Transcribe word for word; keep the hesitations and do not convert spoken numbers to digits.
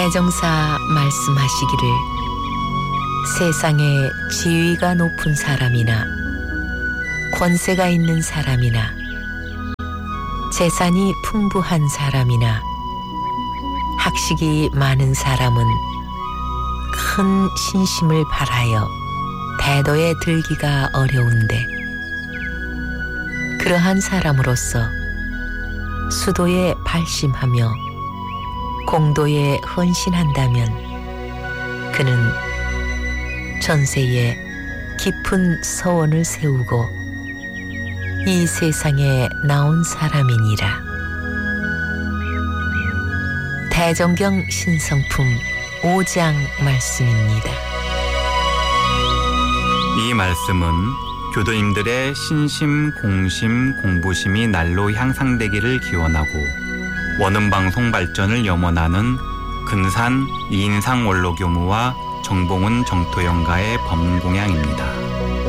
대종사 말씀하시기를 세상에 지위가 높은 사람이나 권세가 있는 사람이나 재산이 풍부한 사람이나 학식이 많은 사람은 큰 신심을 발하여 대도에 들기가 어려운데 그러한 사람으로서 수도에 발심하며 공도에 헌신한다면 그는 전세에 깊은 서원을 세우고 이 세상에 나온 사람이니라. 대종경 신성품 오 장 말씀입니다. 이 말씀은 교도님들의 신심, 공심, 공부심이 날로 향상되기를 기원하고 원음방송 발전을 염원하는 근산 이인상 원로교무와 정봉은 정토영가의 법문공양입니다.